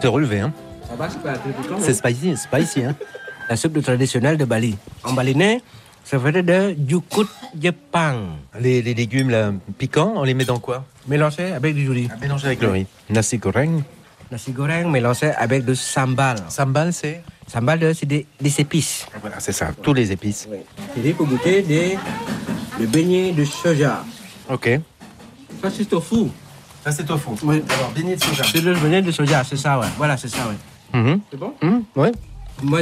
te relever, hein. Ça va, c'est pas très C'est spicy, hein. La soupe traditionnelle de Bali. En balinais, ça veut dire Jukut Jepang. Les légumes là, piquants, on les met dans quoi? Mélangé avec du riz. Mélanger avec le riz. Nasi goreng. Nasi goreng mélangé avec du sambal. Sambal, c'est? Sambal, c'est des épices. Voilà, c'est ça, tous les épices. Oui. Il faut goûter des beignets de soja. Ok. Ça, c'est tofu. Ça, c'est tofu. Oui. Alors, beignet de soja. C'est le beignet de soja, c'est ça, ouais. Voilà, c'est ça, ouais. Mhm. C'est bon? Ouais.